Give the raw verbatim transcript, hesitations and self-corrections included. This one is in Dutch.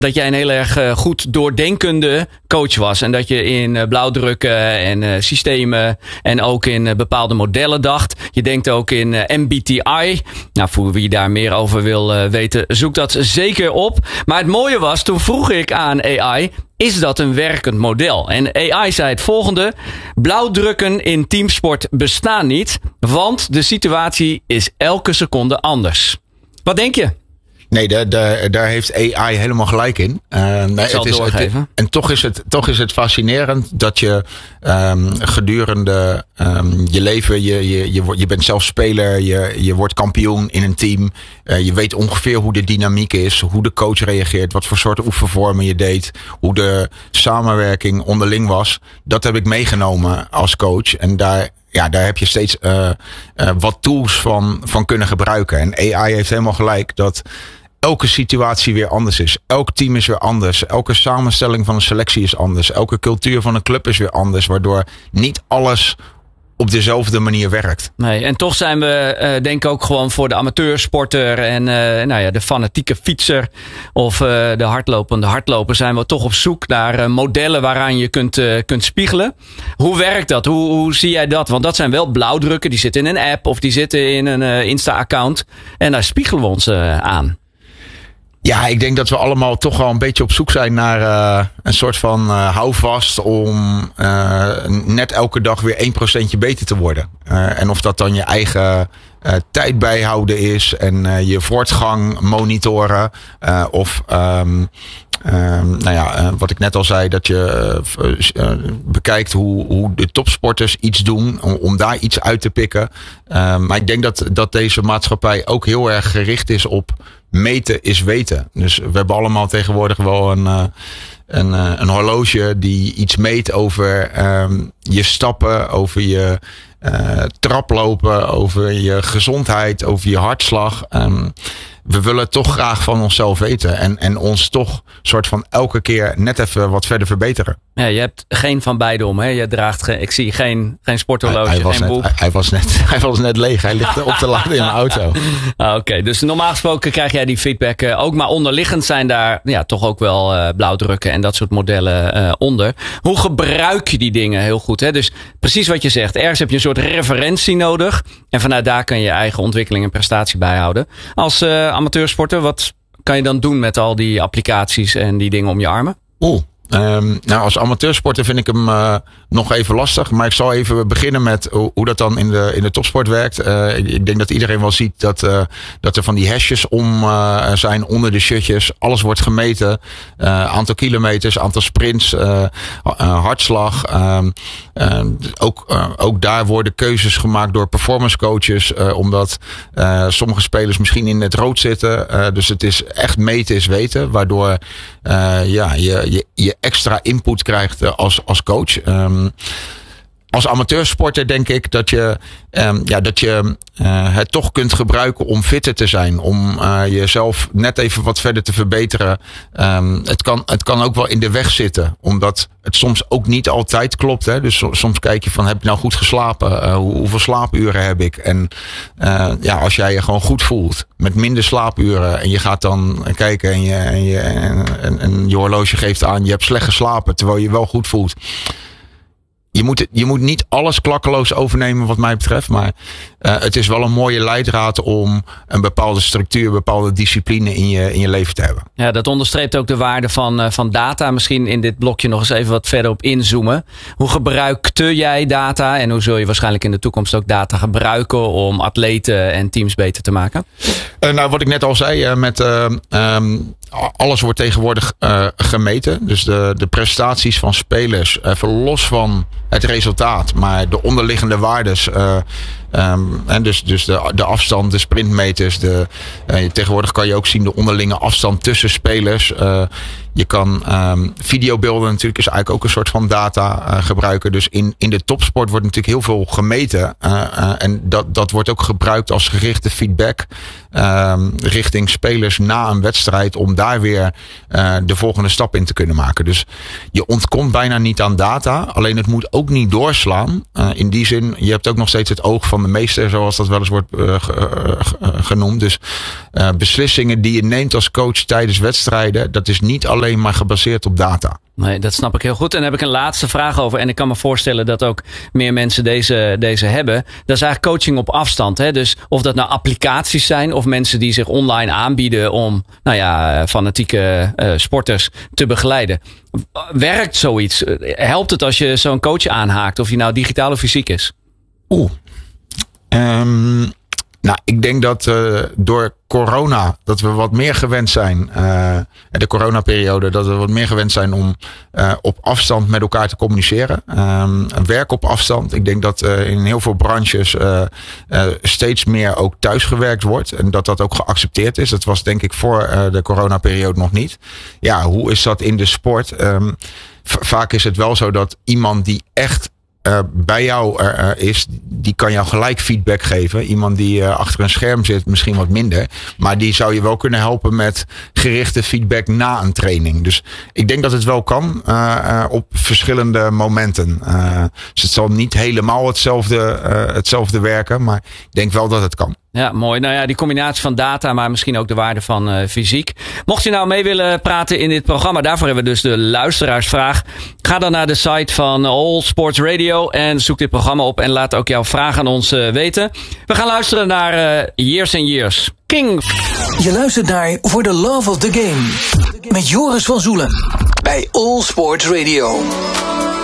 dat jij een heel erg uh, goed doordenkende coach was. En dat je in uh, blauwdrukken en uh, systemen en ook in uh, bepaalde modellen dacht. Je denkt ook in uh, M B T I. Nou, voor wie daar meer over wil uh, weten, zoek dat zeker op. Maar het mooie was, toen vroeg ik aan A I, is dat een werkend model? En A I zei het volgende: blauwdrukken in teamsport bestaan niet, want de situatie is elke seconde anders. Wat denk je? Nee, de, de, daar heeft A I helemaal gelijk in. Uh, nee, Ik zal het is, doorgeven. Het, en toch is, het, toch is het fascinerend dat je um, gedurende um, je leven, je, je, je, je bent zelf speler, je, je wordt kampioen in een team. Uh, je weet ongeveer hoe de dynamiek is, hoe de coach reageert, wat voor soort oefenvormen je deed, hoe de samenwerking onderling was. Dat heb ik meegenomen als coach en daar... Ja, daar heb je steeds uh, uh, wat tools van, van kunnen gebruiken. En A I heeft helemaal gelijk dat elke situatie weer anders is. Elk team is weer anders. Elke samenstelling van een selectie is anders. Elke cultuur van een club is weer anders. Waardoor niet alles op dezelfde manier werkt. Nee, en toch zijn we uh, denk ik ook gewoon voor de amateursporter en uh, nou ja, de fanatieke fietser of uh, de hardlopende hardloper zijn we toch op zoek naar uh, modellen waaraan je kunt, uh, kunt spiegelen. Hoe werkt dat? Hoe, hoe zie jij dat? Want dat zijn wel blauwdrukken, die zitten in een app of die zitten in een uh, Insta-account en daar spiegelen we ons uh, aan. Ja, ik denk dat we allemaal toch wel een beetje op zoek zijn naar uh, een soort van uh, houvast om uh, net elke dag weer één procentje beter te worden. Uh, en of dat dan je eigen uh, tijd bijhouden is en uh, je voortgang monitoren uh, of... Um, Um, nou ja, uh, wat ik net al zei, dat je uh, uh, bekijkt hoe, hoe de topsporters iets doen, om, om daar iets uit te pikken. Uh, maar ik denk dat, dat deze maatschappij ook heel erg gericht is op meten is weten. Dus we hebben allemaal tegenwoordig wel een, uh, een, uh, een horloge die iets meet over um, je stappen, over je uh, traplopen, over je gezondheid, over je hartslag. Um, We willen toch graag van onszelf weten. En, en ons toch soort van elke keer net even wat verder verbeteren. Ja, je hebt geen van beide om. Hè? Je draagt geen, ik zie geen, geen sporthorloge, hij, hij geen net, boek. Hij, hij, was net, hij was net leeg. Hij ligt op te laden in mijn auto. Ah, Oké, okay. Dus normaal gesproken krijg jij die feedback uh, ook. Maar onderliggend zijn daar ja, toch ook wel uh, blauwdrukken en dat soort modellen uh, onder. Hoe gebruik je die dingen heel goed? Hè? Dus precies wat je zegt. Ergens heb je een soort referentie nodig. En vanuit daar kan je je eigen ontwikkeling en prestatie bijhouden. Als uh, amateursporter, wat kan je dan doen met al die applicaties en die dingen om je armen? Oeh. Um, nou, als amateursporter vind ik hem uh, nog even lastig. Maar ik zal even beginnen met hoe, hoe dat dan in de, in de topsport werkt. Uh, ik, ik denk dat iedereen wel ziet dat, uh, dat er van die hashjes om uh, zijn onder de shirtjes. Alles wordt gemeten. Uh, aantal kilometers, aantal sprints, uh, uh, hartslag. Um, uh, ook, uh, ook daar worden keuzes gemaakt door performance coaches. Uh, omdat uh, sommige spelers misschien in het rood zitten. Uh, dus het is echt meten is weten. Waardoor uh, ja, je, je, je extra input krijgt uh, als, als coach. Um, als amateursporter denk ik dat je, um, ja, dat je uh, het toch kunt gebruiken om fitter te zijn. Om uh, jezelf net even wat verder te verbeteren. Um, het, kan, het kan ook wel in de weg zitten. Omdat het soms ook niet altijd klopt. Hè? Dus soms kijk je van, heb je nou goed geslapen? Uh, hoe, hoeveel slaapuren heb ik? En uh, ja, als jij je gewoon goed voelt met minder slaapuren. En je gaat dan kijken en je, en je, en, en je horloge geeft aan, je hebt slecht geslapen. Terwijl je je wel goed voelt. Je moet, je moet niet alles klakkeloos overnemen wat mij betreft. Maar uh, het is wel een mooie leidraad om een bepaalde structuur, een bepaalde discipline in je, in je leven te hebben. Ja, dat onderstreept ook de waarde van, uh, van data. Misschien in dit blokje nog eens even wat verder op inzoomen. Hoe gebruikte jij data en hoe zul je waarschijnlijk in de toekomst ook data gebruiken om atleten en teams beter te maken? Uh, nou, wat ik net al zei, uh, met uh, um, alles wordt tegenwoordig uh, gemeten. Dus de, de prestaties van spelers, even los van het resultaat, maar de onderliggende waardes. Uh, um, en dus dus de, de afstand, de sprintmeters. De, uh, tegenwoordig kan je ook zien de onderlinge afstand tussen spelers. Uh, je kan um, videobeelden natuurlijk is eigenlijk ook een soort van data uh, gebruiken. Dus in, in de topsport wordt natuurlijk heel veel gemeten. Uh, uh, en dat, dat wordt ook gebruikt als gerichte feedback um, richting spelers na een wedstrijd. Om daar weer uh, de volgende stap in te kunnen maken. Dus je ontkomt bijna niet aan data. Alleen het moet ook niet doorslaan. Uh, in die zin, je hebt ook nog steeds het oog van van de meester, zoals dat wel eens wordt uh, genoemd. Dus uh, beslissingen die je neemt als coach tijdens wedstrijden, dat is niet alleen maar gebaseerd op data. Nee, dat snap ik heel goed. En daar heb ik een laatste vraag over. En ik kan me voorstellen dat ook meer mensen deze, deze hebben. Dat is eigenlijk coaching op afstand. Hè? Dus of dat nou applicaties zijn of mensen die zich online aanbieden om nou ja, fanatieke uh, sporters te begeleiden. Werkt zoiets? Helpt het als je zo'n coach aanhaakt, of die nou digitaal of fysiek is? Oeh. Um, nou, ik denk dat uh, door corona, dat we wat meer gewend zijn, uh, de coronaperiode, dat we wat meer gewend zijn om uh, op afstand met elkaar te communiceren. Um, werk op afstand. Ik denk dat uh, in heel veel branches uh, uh, steeds meer ook thuisgewerkt wordt en dat dat ook geaccepteerd is. Dat was denk ik voor uh, de coronaperiode nog niet. Ja, hoe is dat in de sport? Um, v- vaak is het wel zo dat iemand die echt Uh, bij jou uh, is, die kan jou gelijk feedback geven. Iemand die uh, achter een scherm zit, misschien wat minder. Maar die zou je wel kunnen helpen met gerichte feedback na een training. Dus ik denk dat het wel kan uh, uh, op verschillende momenten. Uh, dus het zal niet helemaal hetzelfde, uh, hetzelfde werken, maar ik denk wel dat het kan. Ja, mooi. Nou ja, die combinatie van data, maar misschien ook de waarde van uh, fysiek. Mocht je nou mee willen praten in dit programma, daarvoor hebben we dus de luisteraarsvraag. Ga dan naar de site van All Sports Radio en zoek dit programma op en laat ook jouw vraag aan ons uh, weten. We gaan luisteren naar uh, Years and Years. King. Je luistert naar For the Love of the Game met Joris van Zoelen bij All Sports Radio.